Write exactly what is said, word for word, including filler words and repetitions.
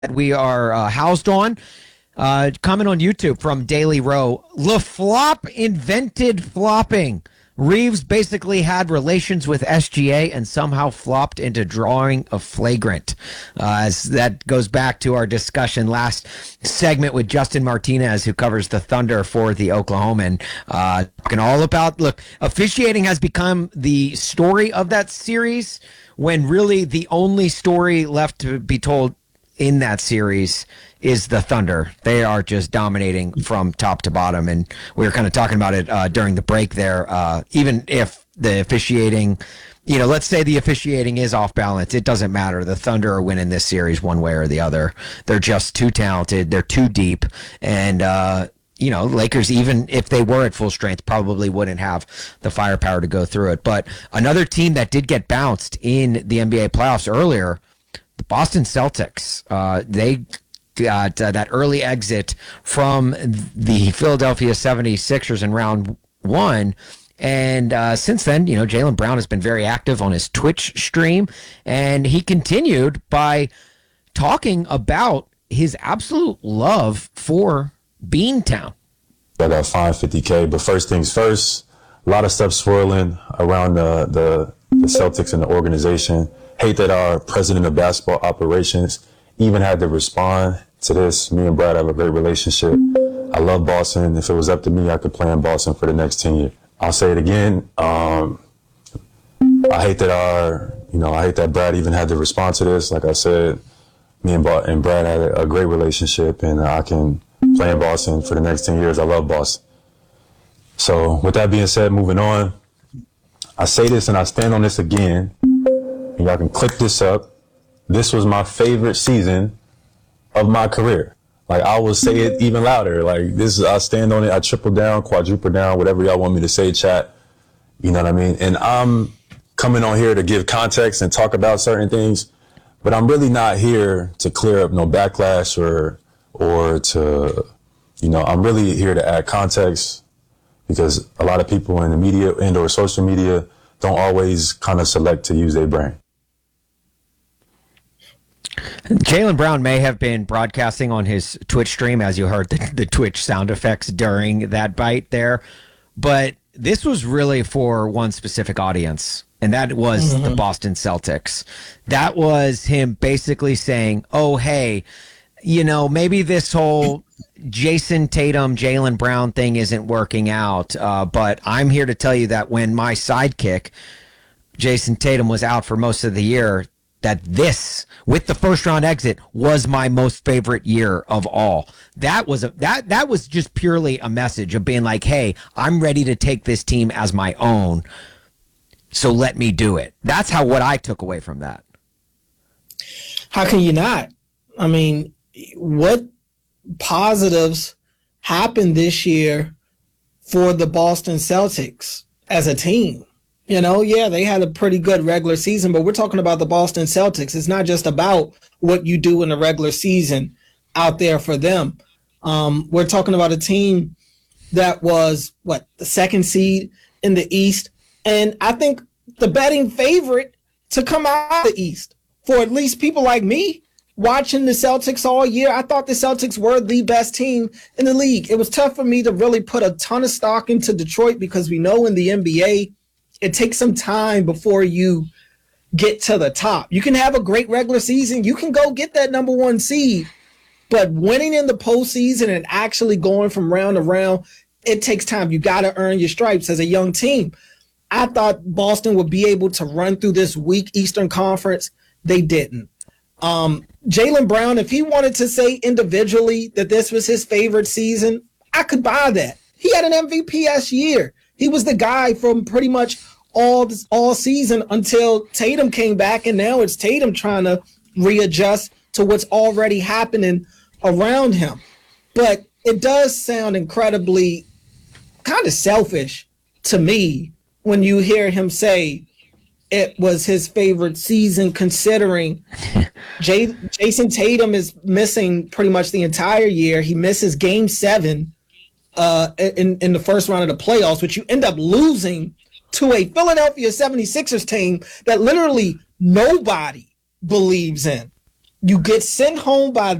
we are uh, housed on. Uh, comment on YouTube from Daily Row. LaFlop invented flopping. Reeves basically had relations with S G A and somehow flopped into drawing a flagrant. Uh, as that goes back to our discussion last segment with Justin Martinez, who covers the Thunder for the Oklahoman. Uh, talking all about, look, officiating has become the story of that series when really the only story left to be told in that series is the Thunder. They are just dominating from top to bottom. And we were kind of talking about it uh, during the break there. Uh, even if the officiating, you know, let's say the officiating is off balance, it doesn't matter. The Thunder are winning this series one way or the other. They're just too talented. They're too deep. And, uh, you know, Lakers, even if they were at full strength, probably wouldn't have the firepower to go through it. But another team that did get bounced in the N B A playoffs earlier, the Boston Celtics. Uh, they got uh, that early exit from the Philadelphia seventy-sixers in round one. And uh, since then, you know, Jaylen Brown has been very active on his Twitch stream. And he continued by talking about his absolute love for Beantown. I got fined fifty K, but first things first, a lot of stuff swirling around the, the, the Celtics and the organization. Hate that our president of basketball operations even had to respond to this. Me and Brad have a great relationship. I love Boston. If it was up to me, I could play in Boston for the next ten years. I'll say it again. Um, I hate that our, you know, I hate that Brad even had to respond to this. Like I said, me and, ba- and Brad had a, a great relationship, and I can play in Boston for the next ten years. I love Boston. So with that being said, moving on, I say this and I stand on this again. And y'all can click this up. This was my favorite season of my career. Like, I will say it even louder. Like, this is, I stand on it. I triple down, quadruple down, whatever y'all want me to say, chat. You know what I mean? And I'm coming on here to give context and talk about certain things, but I'm really not here to clear up no backlash or, or to, you know, I'm really here to add context, because a lot of people in the media and or social media don't always kind of select to use their brain. Jaylen Brown may have been broadcasting on his Twitch stream, as you heard the, the Twitch sound effects during that bite there. But this was really for one specific audience, and that was mm-hmm. the Boston Celtics. That was him basically saying, oh, hey, you know, maybe this whole Jason Tatum, Jaylen Brown thing isn't working out. Uh, but I'm here to tell you that when my sidekick, Jason Tatum, was out for most of the year, that this, with the first round exit, was my most favorite year of all. That was a that that was just purely a message of being like, hey, I'm ready to take this team as my own, so let me do it. That's how what I took away from that. How can you not? I mean, what positives happened this year for the Boston Celtics as a team? You know, yeah, they had a pretty good regular season, but we're talking about the Boston Celtics. It's not just about what you do in the regular season out there for them. Um, we're talking about a team that was, what, the second seed in the East. And I think the betting favorite to come out of the East for at least people like me watching the Celtics all year. I thought the Celtics were the best team in the league. It was tough for me to really put a ton of stock into Detroit, because we know in the N B A, it takes some time before you get to the top. You can have a great regular season. You can go get that number one seed, but winning in the postseason and actually going from round to round, it takes time. You got to earn your stripes as a young team. I thought Boston would be able to run through this weak Eastern Conference. They didn't. Um, Jaylen Brown, if he wanted to say individually that this was his favorite season, I could buy that. He had an M V P-esque year. He was the guy from pretty much all this, all season until Tatum came back, and now it's Tatum trying to readjust to what's already happening around him. But it does sound incredibly kind of selfish to me when you hear him say it was his favorite season, considering Jay, Jason Tatum is missing pretty much the entire year. He misses game seven uh, in, in the first round of the playoffs, which you end up losing to a Philadelphia seventy-sixers team that literally nobody believes in. You get sent home by